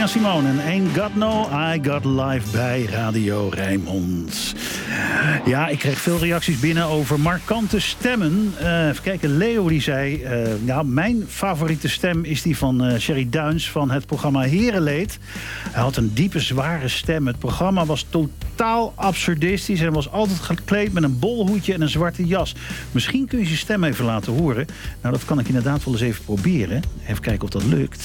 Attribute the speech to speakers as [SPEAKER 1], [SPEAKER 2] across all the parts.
[SPEAKER 1] Nina Simone en Ain't Got No, I Got Life bij Radio Rijnmond. Ja, ik kreeg veel reacties binnen over markante stemmen. Even kijken, Leo die zei... mijn favoriete stem is die van Sherry Duins van het programma Herenleed. Hij had een diepe, zware stem. Het programma was totaal absurdistisch en was altijd gekleed met een bolhoedje en een zwarte jas. Misschien kun je zijn stem even laten horen. Nou, dat kan ik inderdaad wel eens even proberen. Even kijken of dat lukt.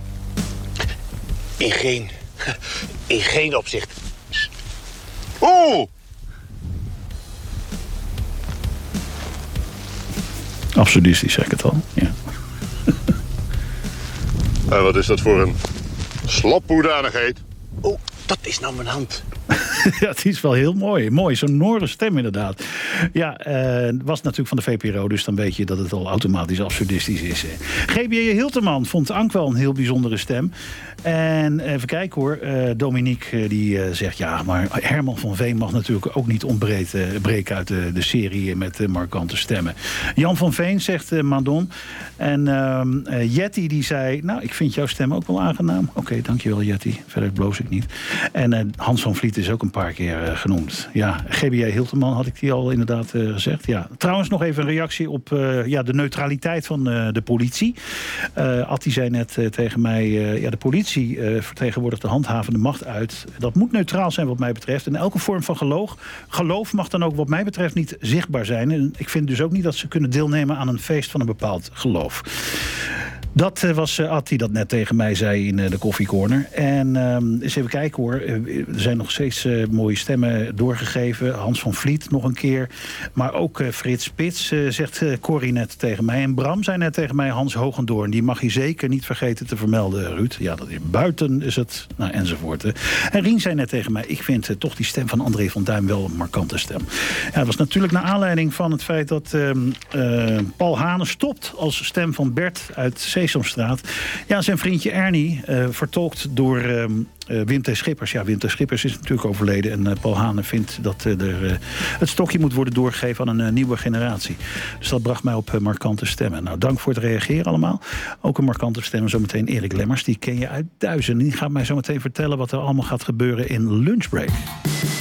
[SPEAKER 2] In geen opzicht. Oeh!
[SPEAKER 1] Absurdistisch, zeg ik het al. Ja.
[SPEAKER 3] En wat is dat voor een slaphoedanigheid?
[SPEAKER 2] Oh, dat is nou mijn hand.
[SPEAKER 1] Ja, het is wel heel mooi. Mooi, zo'n Noorse stem inderdaad. Ja, het was natuurlijk van de VPRO, dus dan weet je dat het al automatisch absurdistisch is. G.B.J. Hilterman vond Ank wel een heel bijzondere stem. En even kijken hoor, Dominique die zegt... ja, maar Herman van Veen mag natuurlijk ook niet ontbreken uit de serie met markante stemmen. Jan van Veen zegt Madon. En Jetty die zei... nou, ik vind jouw stem ook wel aangenaam. Oké, dankjewel Jetty. Verder bloos ik niet. En Hans van Vliet is ook een paar keer genoemd. Ja, G.B.J. Hilterman had ik die al inderdaad gezegd. Ja. Trouwens nog even een reactie op de neutraliteit van de politie. Atti zei net tegen mij... de politie vertegenwoordigt de handhavende macht uit. Dat moet neutraal zijn wat mij betreft. En elke vorm van geloof mag dan ook wat mij betreft niet zichtbaar zijn. En ik vind dus ook niet dat ze kunnen deelnemen aan een feest van een bepaald geloof. Dat was Atti dat net tegen mij zei in de koffiecorner. En eens even kijken hoor. Er zijn nog steeds mooie stemmen doorgegeven. Hans van Vliet nog een keer. Maar ook Frits Spits zegt Corrie net tegen mij. En Bram zei net tegen mij Hans Hogendoorn. Die mag je zeker niet vergeten te vermelden, Ruud. Ja, dat is buiten is het. Nou, enzovoort. En Rien zei net tegen mij. Ik vind toch die stem van André van Duin wel een markante stem. Ja, dat was natuurlijk naar aanleiding van het feit dat Paul Hane stopt als stem van Bert uit Sesamstraat. Ja, zijn vriendje Ernie, vertolkt door Wim T. Schippers. Ja, Wim T. Schippers is natuurlijk overleden. En Paul Hane vindt dat er het stokje moet worden doorgegeven aan een nieuwe generatie. Dus dat bracht mij op markante stemmen. Nou, dank voor het reageren allemaal. Ook een markante stem, zometeen Erik Lemmers. Die ken je uit Duizend. Die gaat mij zometeen vertellen wat er allemaal gaat gebeuren in Lunchbreak.